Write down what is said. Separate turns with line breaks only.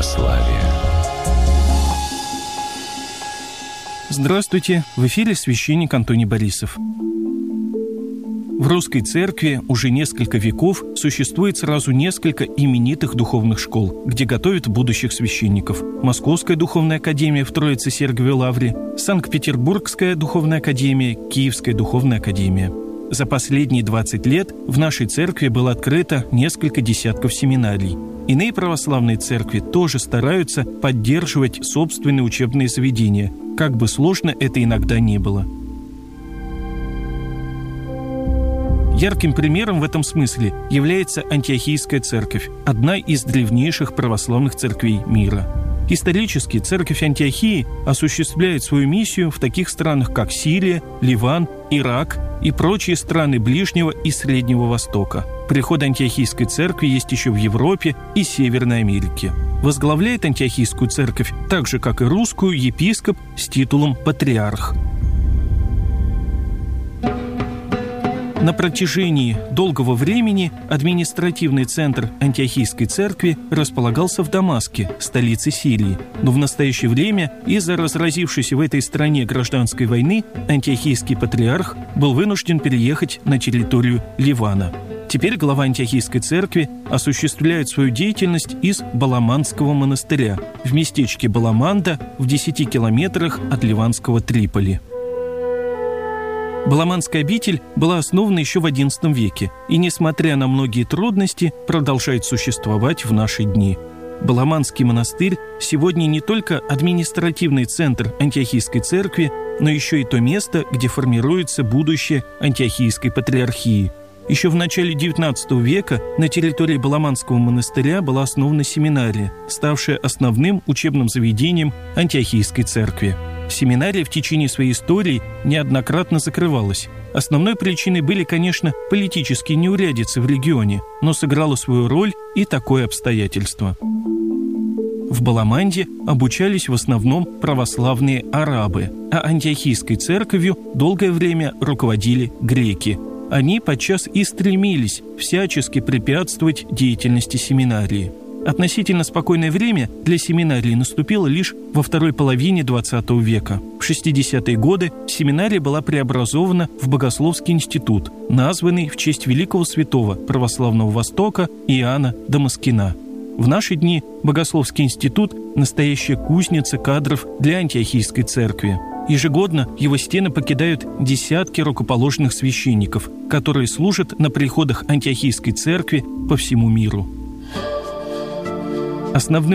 православия.
Здравствуйте! В эфире священник Антоний Борисов. В русской церкви уже несколько веков существует сразу несколько именитых духовных школ, где готовят будущих священников. Московская духовная академия в Троице-Сергиевой Лавре, Санкт-Петербургская духовная академия, Киевская духовная академия. За последние 20 лет в нашей церкви было открыто несколько десятков семинарий. Иные православные церкви тоже стараются поддерживать собственные учебные заведения, как бы сложно это иногда ни было. Ярким примером в этом смысле является Антиохийская церковь, одна из древнейших православных церквей мира. Исторически церковь Антиохии осуществляет свою миссию в таких странах, как Сирия, Ливан, Ирак и прочие страны Ближнего и Среднего Востока. Приход Антиохийской церкви есть еще в Европе и Северной Америке. Возглавляет Антиохийскую церковь, так же как и русскую, епископ с титулом патриарх. На протяжении долгого времени административный центр Антиохийской церкви располагался в Дамаске, столице Сирии. Но в настоящее время из-за разразившейся в этой стране гражданской войны Антиохийский патриарх был вынужден переехать на территорию Ливана. Теперь глава Антиохийской церкви осуществляет свою деятельность из Баламандского монастыря в местечке Баламанда в 10 километрах от ливанского Триполи. Баламандская обитель была основана еще в XI веке и, несмотря на многие трудности, продолжает существовать в наши дни. Баламандский монастырь сегодня не только административный центр Антиохийской церкви, но еще и то место, где формируется будущее Антиохийской патриархии. Еще в начале XIX века на территории Баламандского монастыря была основана семинария, ставшая основным учебным заведением Антиохийской церкви. Семинария в течение своей истории неоднократно закрывалась. Основной причиной были, конечно, политические неурядицы в регионе, но сыграло свою роль и такое обстоятельство. В Баламанде обучались в основном православные арабы, а Антиохийской церковью долгое время руководили греки. Они подчас и стремились всячески препятствовать деятельности семинарии. Относительно спокойное время для семинарии наступило лишь во второй половине XX века. В 60-е годы семинария была преобразована в Богословский институт, названный в честь великого святого православного Востока Иоанна Дамаскина. В наши дни Богословский институт – настоящая кузница кадров для Антиохийской церкви. Ежегодно его стены покидают десятки рукоположенных священников, которые служат на приходах Антиохийской церкви по всему миру. Основным